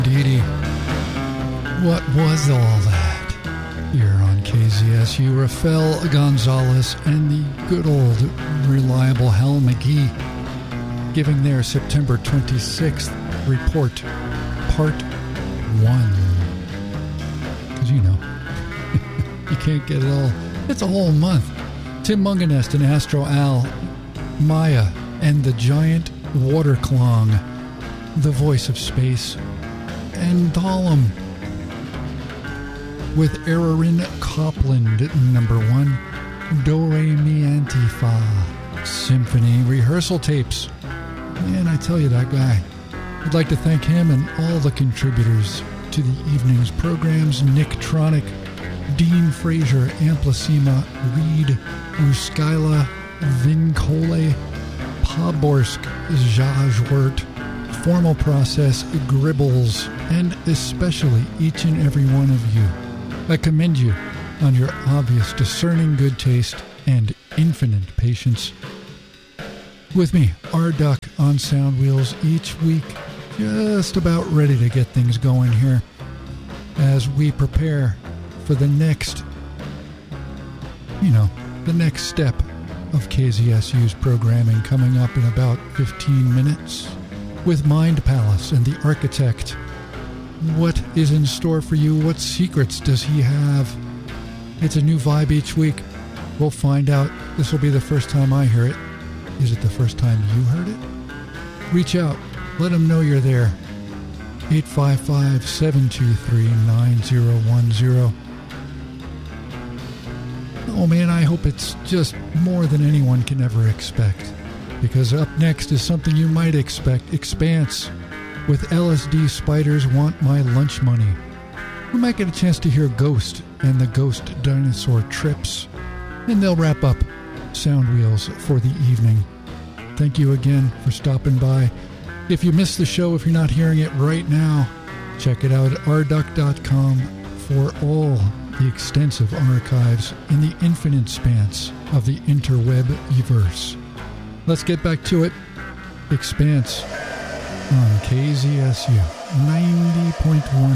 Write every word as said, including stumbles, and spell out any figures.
Didi, what was all that? Here on K Z S U, Rafael Gonzalez and the good old reliable Hal McGee giving their September twenty-sixth report, part one. Because, you know, you can't get it all. It's a whole month. Tim Mungenest and Astro Al, Maya, and the giant water clong, the voice of space, and Dahlem with Erin Copland, number one, Do Re Mi Antifa Symphony rehearsal tapes. Man, I tell you, that guy. I'd like to thank him and all the contributors to the evening's programs: Nick Tronick, Dean Fraser, Amplacima, Reed, Ruskaila, Vincole, Poborsk, Zhajwert, Formal Process, Gribbles, and especially each and every one of you. I commend you on your obvious discerning good taste and infinite patience. With me, R-Duck on Sound Wheels each week, just about ready to get things going here as we prepare for the next, you know, the next step of K Z S U's programming coming up in about fifteen minutes with Mind Palace and the Architect. What is in store for you? What secrets does he have? It's a new vibe each week. We'll find out. This will be the first time I hear it. Is it the first time you heard it? Reach out. Let him know you're there. eight five five, seven two three, nine zero one zero. Oh man, I hope it's just more than anyone can ever expect. Because up next is something you might expect. Expanse with L S D Spiders Want My Lunch Money. We might get a chance to hear Ghost and the Ghost Dinosaur Trips. And they'll wrap up Sound Wheels for the evening. Thank you again for stopping by. If you missed the show, if you're not hearing it right now, check it out at r duck dot com for all the extensive archives in the infinite spans of the interweb-verse. Let's get back to it. Expanse on K Z S U ninety point one.